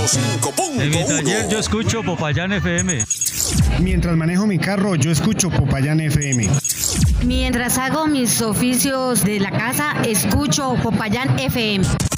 105.1. En mi taller yo escucho Popayán FM. Mientras manejo mi carro, yo escucho Popayán FM. Mientras hago mis oficios de la casa, escucho Popayán FM.